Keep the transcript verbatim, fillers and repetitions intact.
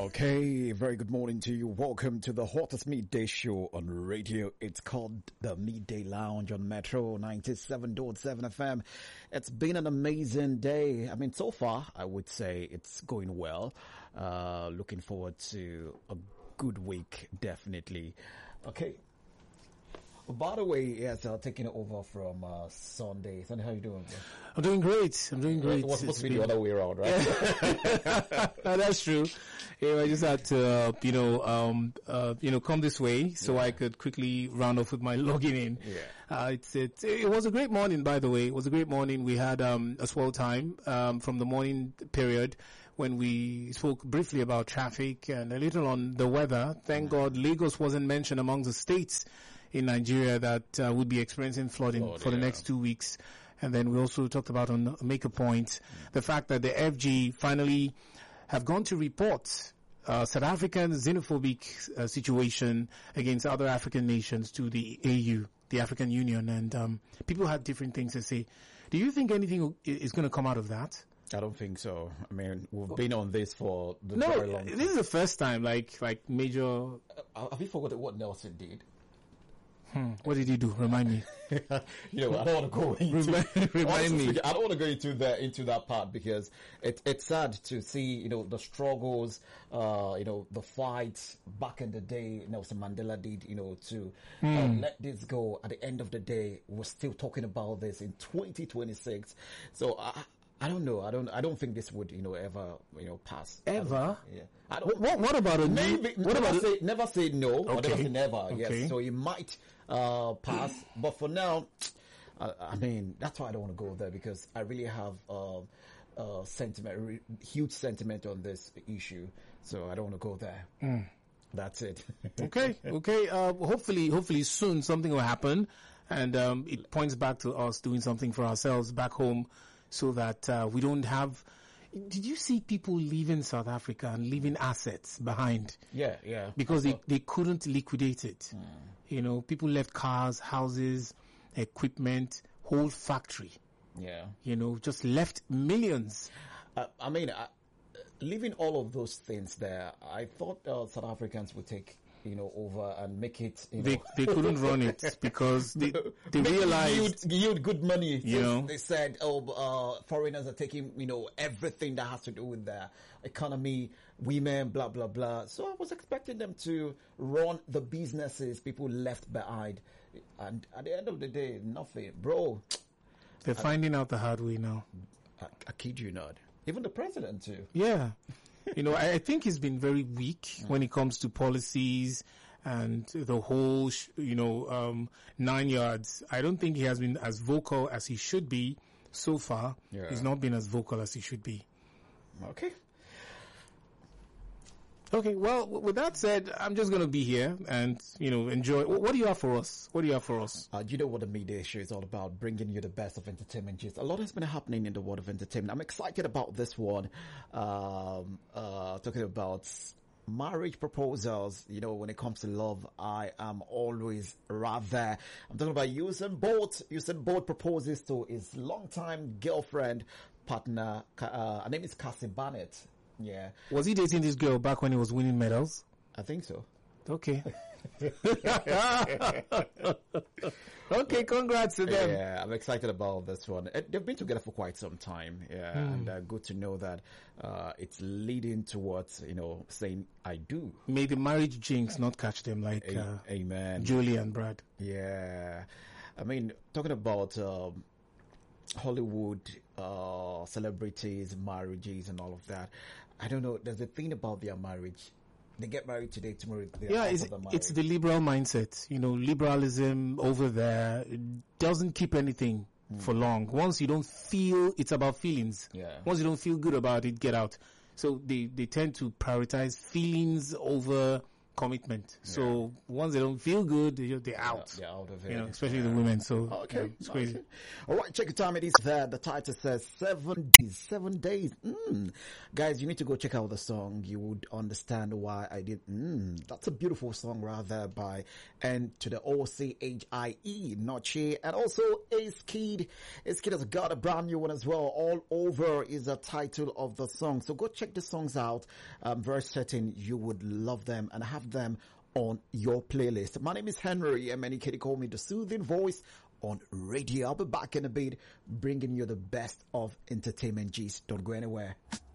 Okay, very good morning to you. Welcome to the hottest midday show on radio. It's called the Midday Lounge on Metro ninety-seven point seven F M. It's been an amazing day. I mean, so far, I would say it's going well. Uh, looking forward to a good week, definitely. Okay. By the way, yes, uh, taking it over from uh, Sunday. Sunday, how you doing, bro? I'm doing great. I'm doing great. It was supposed to be the other way around, right? No, that's true. Yeah, I just had to, uh, you know, um, uh, you know, come this way so yeah. I could quickly round off with my logging in. Yeah. Uh, it's, it, it was a great morning, by the way. It was a great morning. We had, um, a swell time, um, from the morning period when we spoke briefly about traffic and a little on the weather. Thank yeah. God Lagos wasn't mentioned among the states in Nigeria that uh, would be experiencing flooding Lord, for the yeah. next two weeks. And then we also talked about on Make a Point, mm. the fact that the F G finally have gone to report uh, South African xenophobic uh, situation against other African nations to the A U, the African Union. And um, people had different things to say. Do you think anything is going to come out of that? I don't think so. I mean, we've been on this for the no, very long time. This is the first time, like, like major... Uh, have you forgotten what Nelson did? Hmm. What did he do? Remind me. You know, I don't want to go into. Remind, remind me. I don't want to go into the into that part because it, it's sad to see, you know, the struggles, uh, you know, the fights back in the day. Nelson Mandela did, you know, to hmm. uh, let this go. At the end of the day, we're still talking about this in twenty twenty-six. So I. I don't know. I don't. I don't think this would, you know, ever, you know, pass. Ever? I yeah. I don't. What? What about a maybe? New, what never about say? Never say no. Okay. Or never say never. Okay. Yes. So it might uh pass, but for now, I, I mean, that's why I don't want to go there because I really have uh, uh sentiment, re- huge sentiment on this issue. So I don't want to go there. Mm. That's it. Okay. Okay. Uh, hopefully, hopefully soon something will happen, and um, it points back to us doing something for ourselves back home. So that uh, we don't have... Did you see people leaving South Africa and leaving assets behind? Yeah, yeah. Because they, they couldn't liquidate it. Mm. You know, people left cars, houses, equipment, whole factory. Yeah. You know, just left millions. Uh, I mean, uh, leaving all of those things there, I thought uh, South Africans would take... you know, over and make it, you know. They, they couldn't run it because they, they realized. Yield, yield good money. You know. They said, oh, uh, foreigners are taking, you know, everything that has to do with their economy, women, blah, blah, blah. So I was expecting them to run the businesses people left behind. And at the end of the day, nothing. Bro. They're I, finding out the hard way now. I, I kid you not. Even the president too. Yeah. You know, I, I think he's been very weak mm. when it comes to policies and the whole, sh- you know, um, nine yards. I don't think he has been as vocal as he should be so far. Yeah. He's not been as vocal as he should be. Okay. Okay, well, with that said, I'm just going to be here and, you know, enjoy. What do you have for us? What do you have for us? Uh, you know what the midday show is all about, bringing you the best of entertainment news. A lot has been happening in the world of entertainment. I'm excited about this one. Um, uh, talking about marriage proposals. You know, when it comes to love, I am always rather. I'm talking about Usain Bolt. Usain Bolt proposes to his longtime girlfriend, partner, uh, her name is Cassie Barnett. Yeah. Was he dating this girl back when he was winning medals? I think so. Okay. Okay, congrats to them. Yeah, I'm excited about this one. They've been together for quite some time. Yeah, mm. and uh, good to know that uh, it's leading towards, you know, saying I do. May the marriage jinx not catch them like A- uh, Amen. Julie and Brad. Yeah. I mean, talking about um, Hollywood uh, celebrities, marriages and all of that. I don't know. There's a thing about their marriage. They get married today, tomorrow they're yeah, out it's, of the marriage. It's the liberal mindset. You know, liberalism over there doesn't keep anything mm. for long. Once you don't feel, it's about feelings. Yeah. Once you don't feel good about it, get out. So they, they tend to prioritize feelings over commitment. So once they don't feel good, they- they're out. Yeah, they're out of it. You know, especially the women. So Okay, yeah, it's crazy. okay. All right, check the time. It is there. The title says seven days. Seven days. Mm. Guys, you need to go check out the song. You would understand why I did. Mm. That's a beautiful song, rather, by and to the O C H I E, Noche, and also Ace Kid. Ace Kid has got a brand new one as well. All Over is the title of the song. So go check the songs out. I'm very certain you would love them and have them on your playlist. My name is Henry, and many can call me the soothing voice on radio. I'll be back in a bit, bringing you the best of entertainment gist. Don't go anywhere.